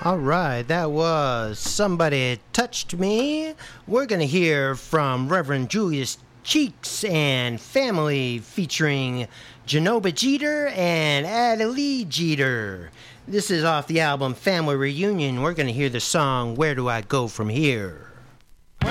All right, that was Somebody Touched Me. We're going to hear from Reverend Julius Cheeks and Family featuring Genoba Jeter and Adelie Jeter. This is off the album Family Reunion. We're going to hear the song Where Do I Go From Here?